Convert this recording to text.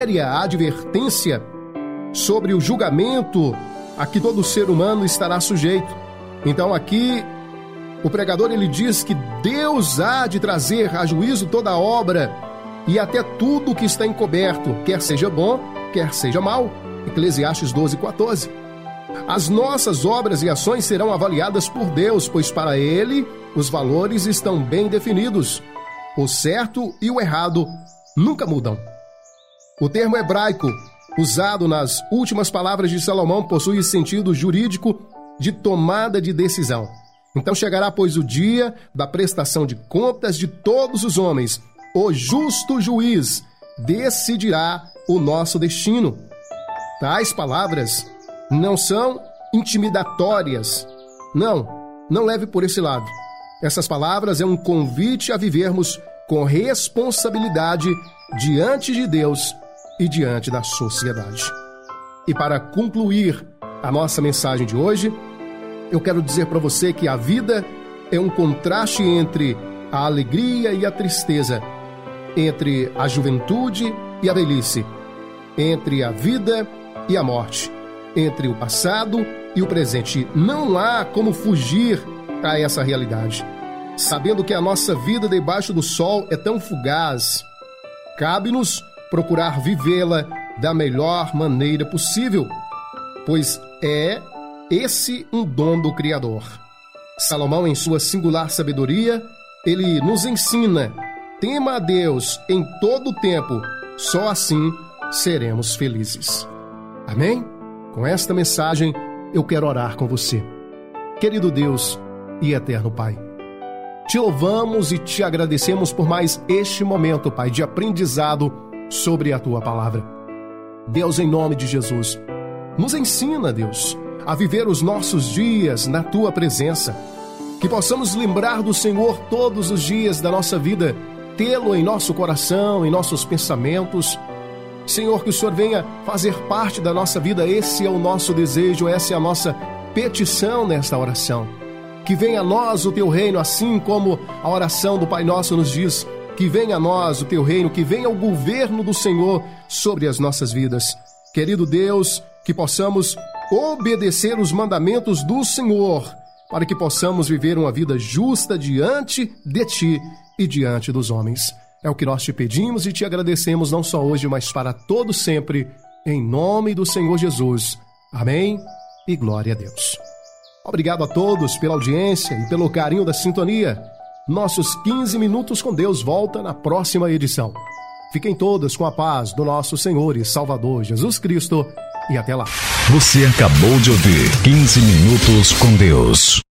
a advertência sobre o julgamento a que todo ser humano estará sujeito. Então aqui o pregador ele diz que Deus há de trazer a juízo toda a obra e até tudo que está encoberto, quer seja bom, quer seja mal. Eclesiastes 12:14. As nossas obras e ações serão avaliadas por Deus, pois para Ele os valores estão bem definidos. O certo e o errado nunca mudam. O termo hebraico usado nas últimas palavras de Salomão possui sentido jurídico de tomada de decisão. Então chegará, pois, o dia da prestação de contas de todos os homens. O justo juiz decidirá o nosso destino. Tais palavras não são intimidatórias. Não leve por esse lado. Essas palavras é um convite a vivermos com responsabilidade diante de Deus e diante da sociedade. E para concluir a nossa mensagem de hoje, eu quero dizer para você que a vida é um contraste entre a alegria e a tristeza, entre a juventude e a velhice, entre a vida e a morte, entre o passado e o presente. Não há como fugir a essa realidade. Sabendo que a nossa vida debaixo do sol é tão fugaz, cabe-nos procurar vivê-la da melhor maneira possível, pois é esse um dom do Criador. Salomão, em sua singular sabedoria, ele nos ensina: tema a Deus em todo o tempo, só assim seremos felizes. Amém? Com esta mensagem, eu quero orar com você. Querido Deus e eterno Pai, te louvamos e te agradecemos por mais este momento, Pai, de aprendizado sobre a Tua Palavra. Deus, em nome de Jesus, nos ensina, Deus, a viver os nossos dias na Tua presença, que possamos lembrar do Senhor todos os dias da nossa vida, tê-lo em nosso coração, em nossos pensamentos. Senhor, que o Senhor venha fazer parte da nossa vida. Esse é o nosso desejo, essa é a nossa petição nesta oração. Que venha a nós o Teu reino, assim como a oração do Pai Nosso nos diz: que venha a nós o Teu reino, que venha o governo do Senhor sobre as nossas vidas. Querido Deus, que possamos obedecer os mandamentos do Senhor, para que possamos viver uma vida justa diante de Ti e diante dos homens. É o que nós te pedimos e te agradecemos, não só hoje, mas para todo sempre, em nome do Senhor Jesus. Amém e glória a Deus. Obrigado a todos pela audiência e pelo carinho da sintonia. Nossos 15 minutos com Deus volta na próxima edição. Fiquem todos com a paz do nosso Senhor e Salvador Jesus Cristo e até lá. Você acabou de ouvir 15 minutos com Deus.